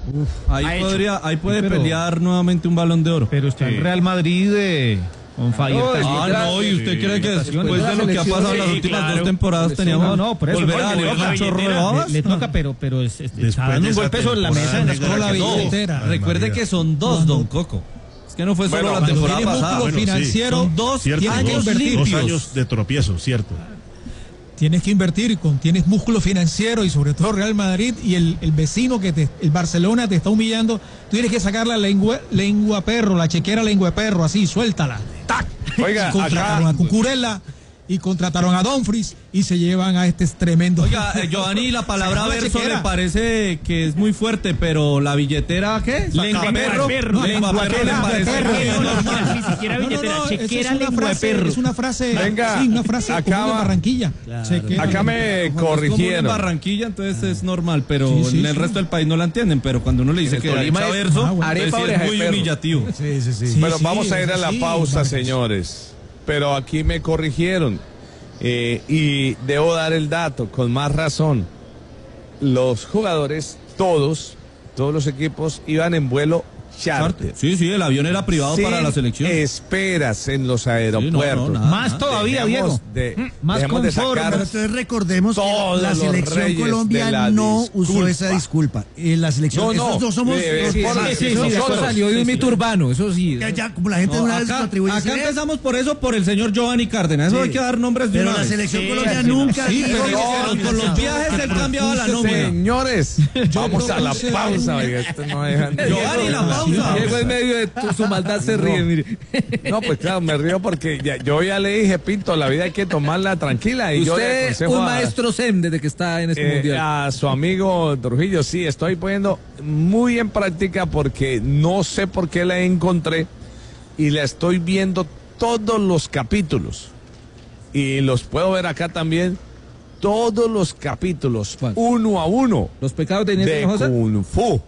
Ahí puede pelear nuevamente un Balón de Oro. Pero está en Real Madrid on fire. ¿y usted cree que después de lo que ha pasado las últimas 2 temporadas teníamos por eso volver a un chorro de babas? Le toca, pero está dando un golpe sobre la mesa en las cosas. Recuerde que son 2, don Coco. Es que no fue solo la temporada pasada. Financiero, son 2 años limpios. 2 años de tropiezo, cierto. Tienes que invertir, tienes músculo financiero y sobre todo Real Madrid y el vecino el Barcelona te está humillando. Tú tienes que sacar la lengua perro, la chequera lengua perro, así, suéltala. ¡Tac! Oiga, contrataron a Cucurella y contrataron a Dumfries y se llevan a este tremendo. Oiga, Giovanni, la palabra verso le parece que es muy fuerte, pero la billetera, ¿qué? Lengua perro. Lengua perro le parece normal. Ni siquiera billetera, chequera lengua perro. Es una frase, venga, una frase acá de Barranquilla. Claro. Acá me corrigieron. En Barranquilla, entonces es normal, pero en el resto del país no la entienden, pero cuando uno le dice que Tolima es verso, es muy humillativo. Bueno, vamos a ir a la pausa, señores. Pero aquí me corrigieron y debo dar el dato con más razón. Los jugadores, todos los equipos iban en vuelo charter. Sí, el avión era privado para la selección. Esperas en los aeropuertos. Más todavía, Diego. Más confort. Pero entonces recordemos que la selección Colombia no usó esa disculpa. La selección, nosotros somos eso salió de un mito urbano, eso sí. Ya, como la gente una vez lo atribuye. Acá empezamos por eso, por el señor Giovanni Cárdenas. Eso hay que dar nombres de pero una la vez. selección Colombia nunca. Con los viajes él cambiaba la nómina. Señores, vamos a la pausa. Oiga, esto no dejan. Giovanni, la pausa. Diego en medio de su maldad se ríe, mire. No, pues claro, me río porque yo ya le dije, Pinto, la vida hay que tomarla tranquila. Y usted yo un maestro zen desde que está en este mundial. A su amigo Trujillo, sí, estoy poniendo muy en práctica porque no sé por qué la encontré y la estoy viendo todos los capítulos. Y los puedo ver acá también, todos los capítulos, uno a uno. Los pecados de Kung Fu.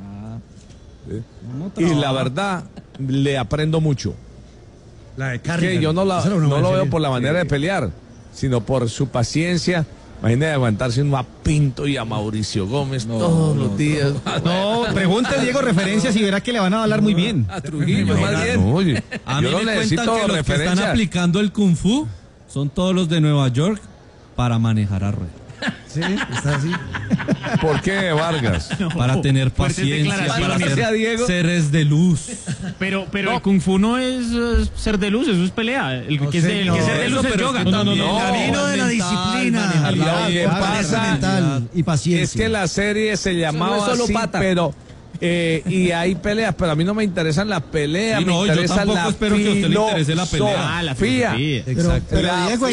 Y la verdad, le aprendo mucho. La de Carrie. Que yo no lo veo por la manera de pelear, sino por su paciencia. Imagínate aguantarse uno a Pinto y a Mauricio Gómez todos los días. No, pregunte Diego referencias y verá que le van a hablar muy bien. A Trujillo, más bien. Oye, a mí yo me cuentan que los que están aplicando el Kung Fu son todos los de Nueva York para manejar a Rueda. Sí, está así. ¿Por qué, Vargas? Para tener paciencia, para ser seres de luz. Pero el Kung Fu no es ser de luz, eso es pelea. El que ser de luz es yoga. El camino de la disciplina. Mental y paciencia. Es que la serie se llamaba así, pero... y hay peleas, pero a mí no me interesan las peleas, me interesa yo tampoco espero que a usted le interese la pelea. La filosofía. Pero Diego,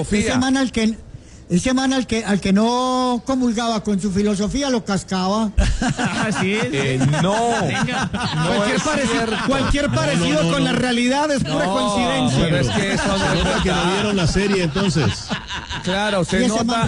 ese man al que no comulgaba con su filosofía lo cascaba. Así es. No. Cualquier parecido con la realidad es pura coincidencia. Pero es que eso no que no vieron la serie entonces. Claro, se nota.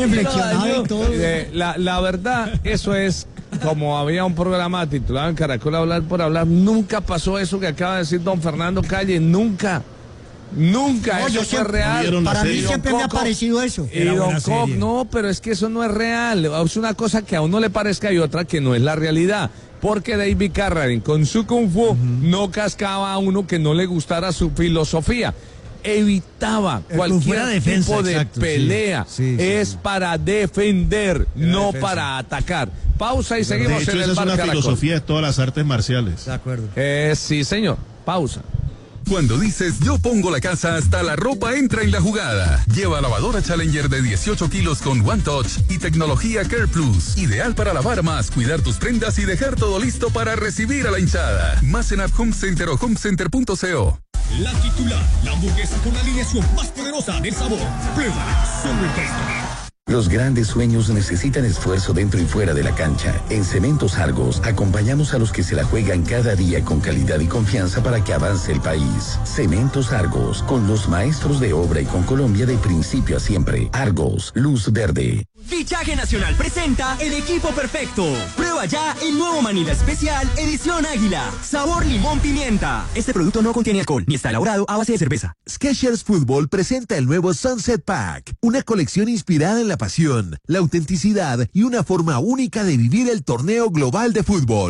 La verdad, eso es como había un programa titulado en Caracol Hablar por Hablar. Nunca pasó eso que acaba de decir don Fernando Calle. Nunca, eso fue real. Para mí siempre me ha parecido eso. Y don Koch, no, pero es que eso no es real. Es una cosa que a uno le parezca y otra que no es la realidad. Porque David Carradine con su Kung Fu no cascaba a uno que no le gustara su filosofía. Evitaba cualquier tipo de pelea. Es para defender, no para atacar. Pausa y seguimos de hecho, en el esa Bar es una Caracol. filosofía de todas las artes marciales. De acuerdo. Sí, señor. Pausa. Cuando dices yo pongo la casa, hasta la ropa entra en la jugada. Lleva lavadora Challenger de 18 kilos con One Touch y tecnología Care Plus. Ideal para lavar más, cuidar tus prendas y dejar todo listo para recibir a la hinchada. Más en App Home Center o homecenter.co. La titular, la hamburguesa con la alineación más poderosa del sabor. Prueba solo en Presto. Los grandes sueños necesitan esfuerzo dentro y fuera de la cancha. En Cementos Argos acompañamos a los que se la juegan cada día con calidad y confianza para que avance el país. Cementos Argos, con los maestros de obra y con Colombia de principio a siempre. Argos, luz verde. Fichaje Nacional presenta el equipo perfecto. Prueba ya el nuevo Manila Especial Edición Águila. Sabor limón pimienta. Este producto no contiene alcohol ni está elaborado a base de cerveza. Skechers Fútbol presenta el nuevo Sunset Pack, una colección inspirada en la pasión, la autenticidad y una forma única de vivir el torneo global de fútbol.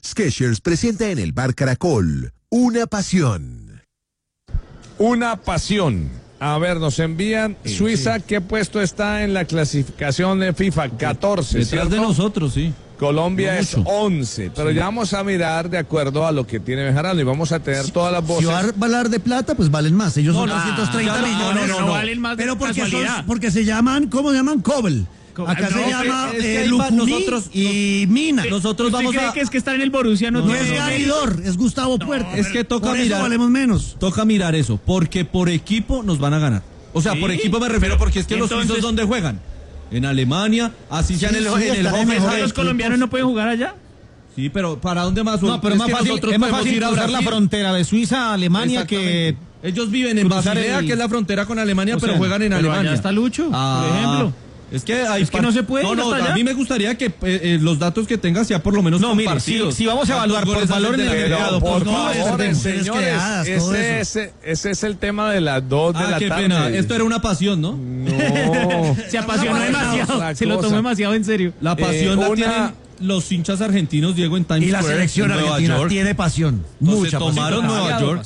Skechers presenta en el Bar Caracol una pasión. Una pasión. A ver, nos envían Suiza, ¿qué puesto está en la clasificación de FIFA? 14, detrás ¿cierto? de nosotros, sí. Colombia es 11, pero ya vamos a mirar de acuerdo a lo que tiene Bejarano y vamos a tener todas las voces. Si va a hablar de plata, pues valen más. Ellos son 230 millones. No valen más. Pero porque se llaman, ¿cómo se llaman? Cobel. Acá se llama nosotros y Mina. Nosotros vamos a... que es que estar en el Borussia no es Garidor, es Gustavo Puerta. Es que toca por mirar. Eso valemos menos. Toca mirar eso, porque por equipo nos van a ganar. O sea, por equipo me refiero porque es que los suizos ¿dónde juegan? En Alemania, así ya en el home. ¿Los colombianos no pueden jugar allá? Sí, pero ¿para dónde más? No, pero es más fácil ir a cruzar la frontera de Suiza a Alemania que... Ellos viven en Basilea, que es la frontera con Alemania, pero juegan en Alemania. Allá está Lucho, por ejemplo. Es que no se puede. No, a mí me gustaría que los datos que tenga sea por lo menos compartidos. Si vamos a evaluar por valor en el mercado, por favor, señores, ese es el tema de las 2 de la qué tarde. Pena. Esto era una pasión, ¿no? No. Se apasionó demasiado. Se lo tomó demasiado en serio. La pasión la tienen los hinchas argentinos, Diego, en Times Square. Y la selección argentina tiene pasión. Mucha pasión. Tomaron Nueva York.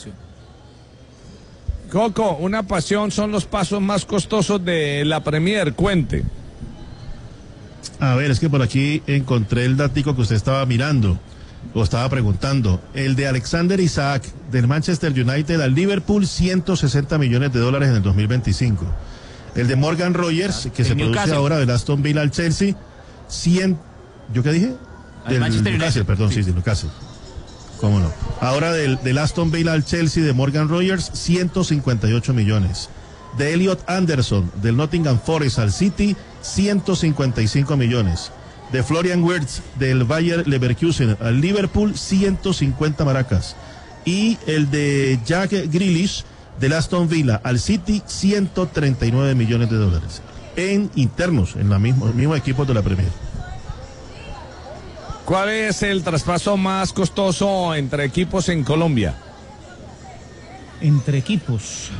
Coco, una pasión son los pasos más costosos de la Premier, cuente. A ver, es que por aquí encontré el datico que usted estaba mirando, o estaba preguntando. El de Alexander Isaac, del Manchester United al Liverpool, $160 millones en el 2025. El de Morgan Rogers, que se produce ahora del Aston Villa al Chelsea, ¿yo qué dije? Del Newcastle, perdón, sí, Newcastle. ¿Cómo no? Ahora del Aston Villa al Chelsea de Morgan Rogers, 158 millones. De Elliot Anderson, del Nottingham Forest al City, 155 millones. De Florian Wirtz, del Bayer Leverkusen al Liverpool, 150 maracas. Y el de Jack Grealish, del Aston Villa al City, $139 millones. En internos, en los mismos equipos de la Premier. ¿Cuál es el traspaso más costoso entre equipos en Colombia? Entre equipos.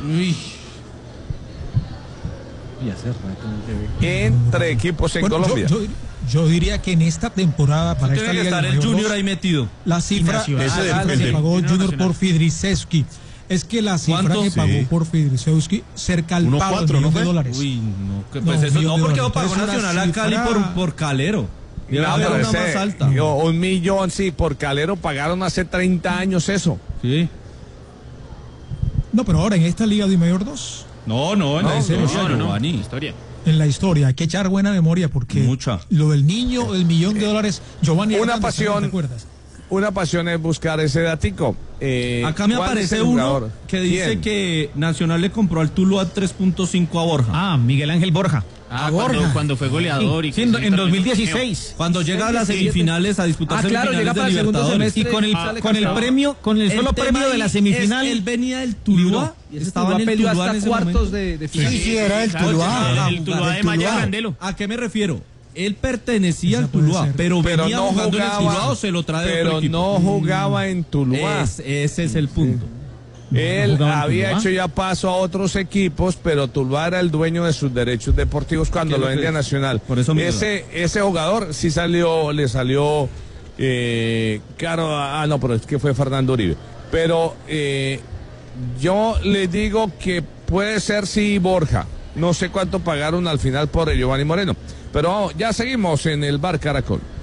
Entre equipos en Colombia. Yo diría que en esta temporada para esta liga estar el Junior ahí metido. La cifra que pagó Junior por Fidrisewski es que la cifra que pagó por Fidrisewski cerca al pago de $1 Uy, no, pues eso no, porque lo pagó Nacional a Cali por Calero. Más alta. 1 millón, sí, por Calero pagaron hace 30 años eso. Sí. No, pero ahora en esta Liga de Mayor 2. No, en la historia. En la historia, hay que echar buena memoria porque lo del niño, el $1 millón, Giovanni. Una pasión es buscar ese datico. Acá me aparece uno que dice que Nacional le compró al Tuluá 3.5 a Borja. Miguel Ángel Borja. Cuando fue goleador. Sí, en 2016. Cuando llega a las semifinales a disputar semifinales llega para el segundo semestre. Y con el solo premio de la semifinal. Él venía del Tuluá. Estaba en el Tuluá hasta cuartos de final. Sí, era el Tuluá. El Tuluá de Maya Candelo. ¿A qué me refiero? Él pertenecía al Tuluá, pero venía no jugando jugaba, en el Tuluá o se lo trae de otro equipo. Pero no jugaba en Tuluá. Ese es el punto. Él había hecho ya paso a otros equipos, pero Tuluá era el dueño de sus derechos deportivos cuando lo vendía Nacional. Por eso ese jugador sí le salió caro. No, pero es que fue Fernando Uribe. Pero yo le digo que puede ser sí Borja. No sé cuánto pagaron al final por Giovanni Moreno. Pero ya seguimos en el Bar Caracol.